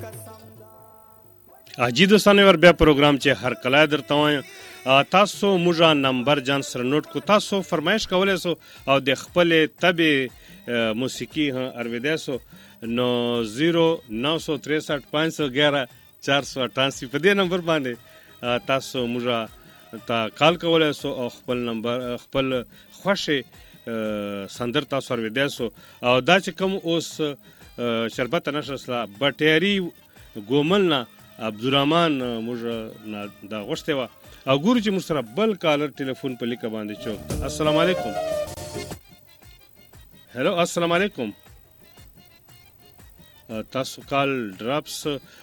اجي دوستانو ور بیا پروګرام چې هر کله درته وایم تاسو موږ نمبر جان سره نوٹ کو تاسو فرمایش کولای سو او د خپل تبع موسیقي اوریدای سو نو 0963 511 488 په دې نمبر باندې تاسو موږ ته کال کولای سو او خپل نمبر خپل خوښه سندر تاسو اوریدای سو او دا چې کوم اوس شربت نشسلا بټيري ګوملنا عبدالرحمن موږ دا غوښته و او ګورو چې موږ سره بل کالر ټلیفون په لیکه باندې چوک السلام علیکم هلو السلام علیکم تاسو کال ډراپس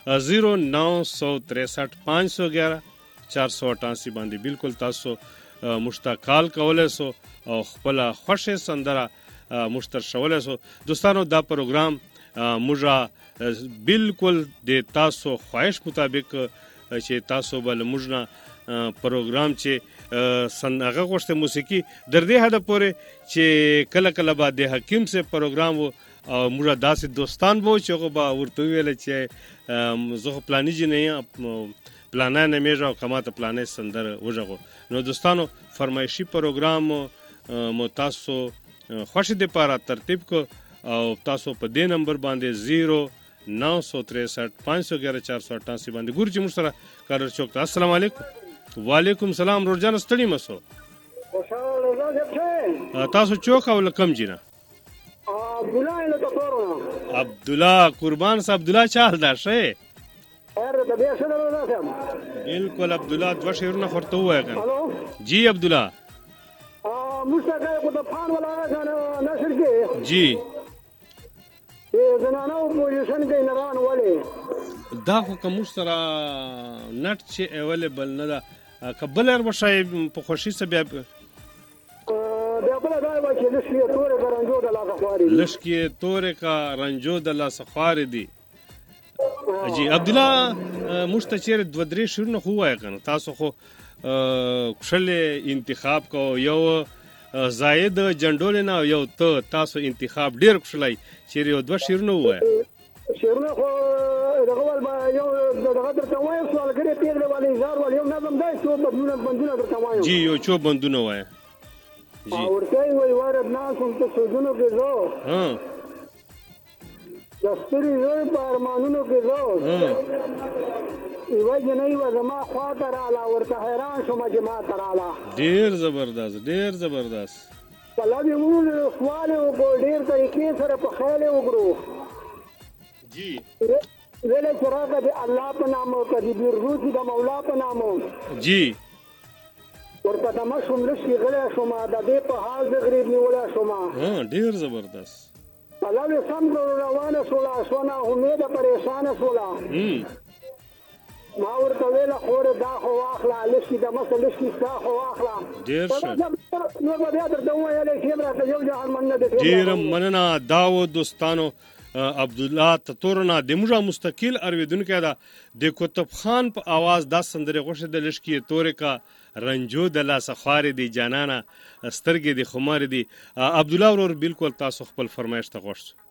0963 511 488 باندې بالکل تاسو مشتاق کال کولای سو او خپل خوښه سندره مشتر شولای سو دوستانو دا پروګرام موږ بالکل د تاسو خواهش مطابق چې تاسو بل موږ نه پروګرام چې هغه غوښته موسیقي در دې حد پورې چې کله کله بعد د حکیم سے پروګرام او موږ داسې دوستان وو چې هغه به ورته ویل چې زه پلاني جی نه پلانا نه میژو کماته پلانې سندر وژغو نو دوستانو فرمایشي پروګرام مو تاسو خوښ دي لپاره ترتیب کو او تاسو په دې نمبر باندې 0963 511 488 باندې ګور چې موږ سره کار چوک السلام علیکم وعلیکم السلام رورجان ستړي مسو تاسو چوک او لکم جینا عبد الله قربان صاحب عبد الله چال دا شه بالکل عبد الله دو شهرونه خورته وای کنه جی عبد الله مستقای کو د فان ولا نشر کې جی زنانو پوزیشن کې نران ولې دا خو کوم سره نټ چې اویلیبل نه ده کبلر وشای په خوشي سبب دا بل دا و چې لشکې تورې رنجو د لا سفاری لشکې تورې کا رنجو د لا سفاری دي جی عبد الله مستچیر دو درې شورنه خو وای کنه تاسو خو خپل انتخاب کو یو زاید جندول نه یو تاسو انتخاب ډیر خپلای چې یو دو شورنه وای شورنه خو دغه ول یو دغه درته وای سوال کړی پیغله والی زار ول یو نظم دای څو بندونه درته وای جی یو چو بندونه وای جی ورته وای ورد ناس هم ته سوجونو کې زو ها دستوري زوی په ارمانونو کې زو ایوه جنۍ و زما خواته راله ورته حیران شومه چې ما ته راله ډېر زبردست په لبې مونږ سوال یې وکړو ډېر طریقې سره په خیال یې وکړو جی ویلې چې راکړه د الله په نامه که د بیرغوڅي د مولا په نامه جی ورته دمه شوم لږ غلی شومه د دې په حال د غریب نیولی شومه ډېر زبردست الله دې سم کړو روانه شوله سونه امیده پریشانه شوله ما ورته ویله خورې دا خو واخله لږکي د مسه لږکي ستا خو واخله ډېر ښه نور به بیا درته وویلی چې راته یو جهان مننه د ډېره مننه دا و دوستانو عبدالله تطورنا د موږ مستقل اوریدونکی ده د کتب خان په आवाज دا سندره غوښه د لشکې تورې کا رنجو د لا سخارې دی جانانا سترګې دی خمار دی عبدالله ورور بالکل تاسو خپل فرمایش ته غوښتو